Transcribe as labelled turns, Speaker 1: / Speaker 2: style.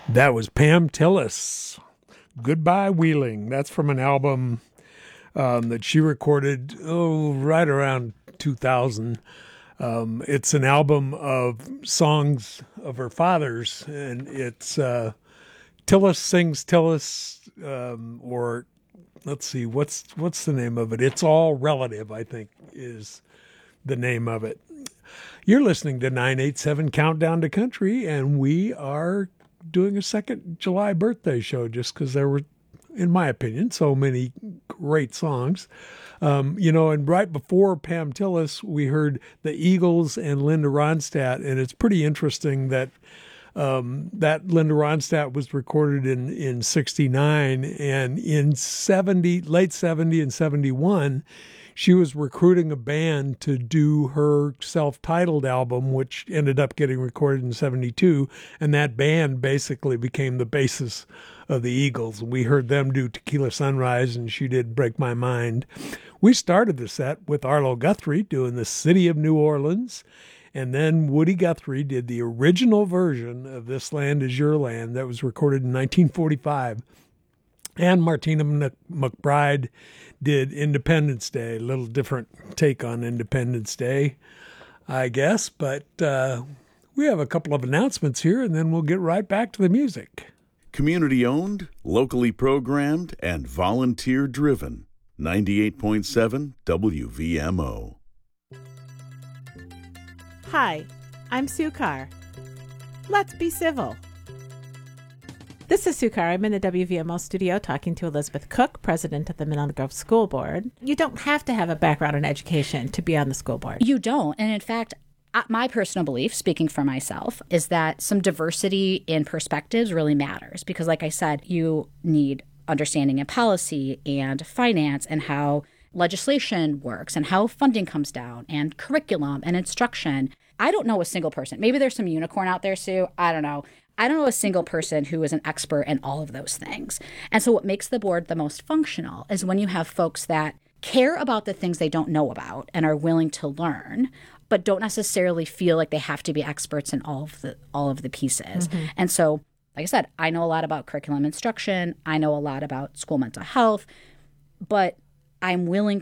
Speaker 1: That was Pam Tillis. Goodbye Wheeling. That's from an album that she recorded, right around 2000. It's an album of songs of her father's, and it's Tillis Sings Tillis, or let's see, what's the name of it? It's All Relative, I think, is the name of it. You're listening to 987 Countdown to Country, and we are doing a second July birthday show just because there were, in my opinion, so many great songs. And right before Pam Tillis, we heard the Eagles and Linda Ronstadt, and it's pretty interesting that that Linda Ronstadt was recorded in 69, and in late 70 and 71, she was recruiting a band to do her self-titled album, which ended up getting recorded in 72. And that band basically became the basis of the Eagles. We heard them do Tequila Sunrise, and she did Break My Mind. We started the set with Arlo Guthrie doing The City of New Orleans. And then Woody Guthrie did the original version of This Land Is Your Land that was recorded in 1945. And Martina McBride did Independence Day, a little different take on Independence Day, I guess. But we have a couple of announcements here, and then we'll get right back to the music.
Speaker 2: Community owned, locally programmed, and volunteer driven. 98.7 WVMO.
Speaker 3: Hi, I'm Sue Carr. Let's be civil. This is Sue Carr. I'm in the WVMO studio talking to Elizabeth Cook, president of the Monona Grove School Board. You don't have to have a background in education to be on the school board.
Speaker 4: You don't. And in fact, my personal belief, speaking for myself, is that some diversity in perspectives really matters. Because like I said, you need understanding in policy and finance and how legislation works and how funding comes down and curriculum and instruction. I don't know a single person. Maybe there's some unicorn out there, Sue. I don't know. I don't know a single person who is an expert in all of those things. And so what makes the board the most functional is when you have folks that care about the things they don't know about and are willing to learn, but don't necessarily feel like they have to be experts in all of the pieces. Mm-hmm. And so, like I said, I know a lot about curriculum instruction. I know a lot about school mental health, but I'm willing